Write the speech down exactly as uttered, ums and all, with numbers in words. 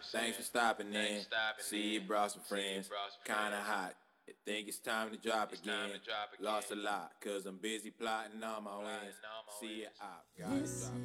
Thanks for stopping in. See you brought some friends. Kinda hot. Think it's time to drop again. Lost a lot, cause I'm busy plotting all my wins. See ya out. This